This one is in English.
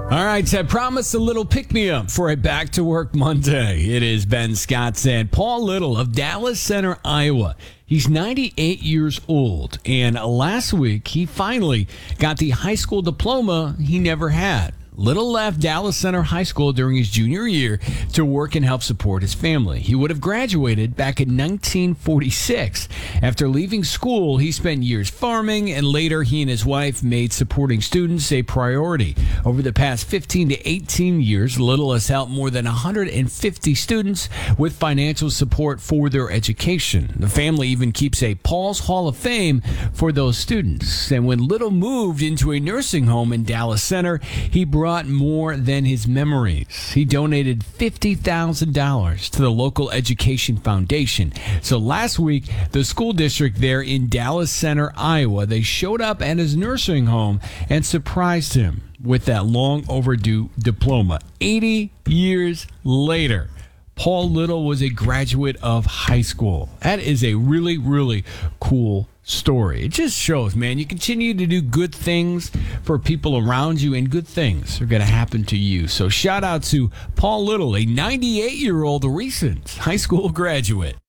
All right, I promised a little pick-me-up for a back-to-work Monday. It is Ben Scott and Paul Little of Dallas Center, Iowa. He's 98 years old, and last week he finally got the high school diploma he never had. Little left Dallas Center High School during his junior year to work and help support his family. He would have graduated back in 1946. After leaving school, he spent years farming, and later he and his wife made supporting students a priority. Over the past 15 to 18 years, Little has helped more than 150 students with financial support for their education. The family even keeps a Paul's Hall of Fame for those students. And when Little moved into a nursing home in Dallas Center, he brought more than his memories. He donated $50,000 to the local education foundation. So last week, the school district there in Dallas Center, Iowa, they showed up at his nursing home and surprised him with that long overdue diploma. 80 years later, Paul Little was a graduate of high school. That is a really, really cool story. It just shows, man, you continue to do good things for people around you, and good things are going to happen to you. So shout out to Paul Little, a 98-year-old recent high school graduate.